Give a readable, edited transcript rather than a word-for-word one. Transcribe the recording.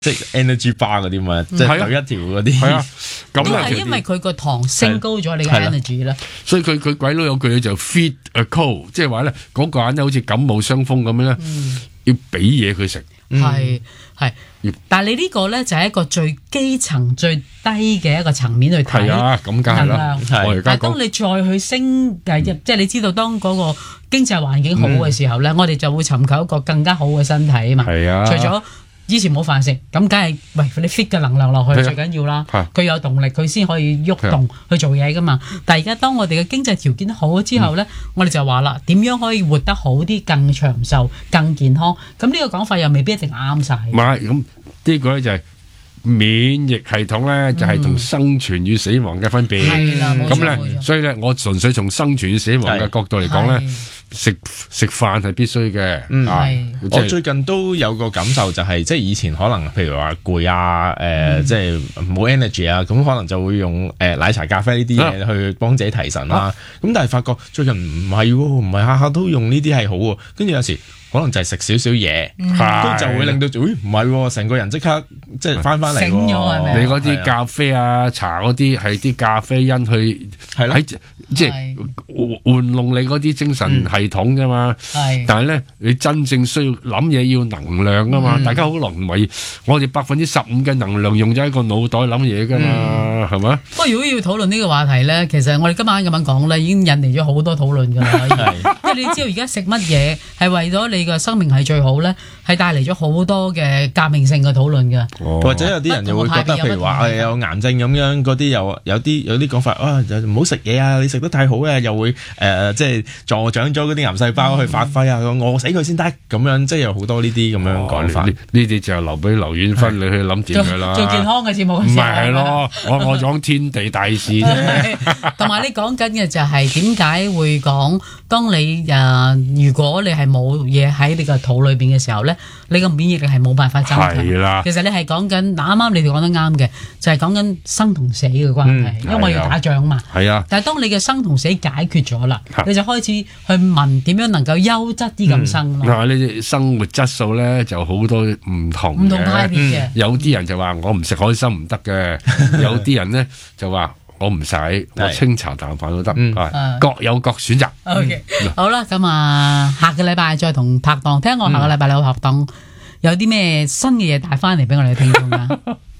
即係 energy bar 嗰啲嘛，即係第一條嗰啲。係啊， 咁都係因為佢個糖升高咗你嘅 energy 啦。 所以佢鬼佬有句就 feed a cold， 即係話咧嗰個人咧好似感冒傷風咁樣咧，要俾嘢佢食。 係。但係你呢個咧就係一個最基層最低嘅一個層面去睇。 係啊，咁梗係啦。 但係當你再去升即係你知道當嗰個經濟環境好嘅時候咧，我哋就會尋求一個更加好嘅身體啊嘛。 係啊。 除咗以前冇飯食，咁梗係你 fit 嘅能量落去最緊要啦。佢有動力，佢先可以喐動去做嘢噶嘛。但係而家當我哋嘅經濟條件好咗之後咧，我哋就話啦，點樣可以活得好啲、更長壽、更健康？咁呢個講法又未必一定啱晒。 唔係咁呢個咧就係免疫系統咧，就係同生存與死亡嘅分別。 係啦，冇錯。 咁咧，所以咧，我純粹從生存與死亡嘅角度嚟講咧。食飯係必須嘅， 我最近都有個感受就係，即係以前可能譬如話攰啊，即係冇 energy 啊，咁可能就會用奶茶、咖啡呢啲嘢去幫自己提神啦。咁但係發覺最近唔係喎，唔係下下都用呢啲係好喎，跟住有時可能就係食少少嘢，跟住就會令到唔係喎，成個人即刻即係翻嚟喎。 醒咗係咪？ 你嗰啲咖啡啊、茶嗰啲係啲咖啡因去喺即係玩弄你嗰啲精神系統啫嘛。但係咧，你真正需要諗嘢要能量啊嘛。大家好難為我哋15%嘅能量用咗喺個腦袋諗嘢噶嘛，係咪？ 不過如果要討論呢個話題咧，其實我哋今晚咁樣講咧，已經引嚟咗好多討論㗎啦。因為你知道而家食乜嘢係為咗你個生命係最好咧，係帶嚟咗好多嘅革命性嘅討論㗎。 或者有啲人又會覺得，譬如話有癌症咁樣嗰啲，有啲講法啊，就唔好食嘢啊，你食得太好啊，又會即係助長咗嗰啲癌細胞去發揮啊，餓死佢先得咁樣，即係有好多呢啲咁樣講法。 呢啲就留俾劉遠芬你去諗掂㗎啦。 做健康嘅節目唔係咯，我講天地大事啫。 同埋你講緊嘅就係點解會講，當你如果你係冇嘢喺你個肚裏邊嘅時候咧，你個免疫力係冇辦法增強。 係啦， 其實你係講緊啱啱你哋講得啱嘅，就係講緊生同死嘅關係，因為我要打仗嘛。 係啊。 但係當你嘅生同死解決咗啦，你就開始去問點樣能夠優質啲咁生咯。 嗱，你生活質素咧就好多唔同派別嘅。 有啲人就話我唔食海參唔得嘅，有啲人咧就話我唔使，我清茶淡飯都得，各有各選擇。 OK，好啦，咁下個禮拜再同拍檔，聽我下個禮拜你個拍檔有啲咩新嘅嘢帶翻嚟俾我哋聽眾啊！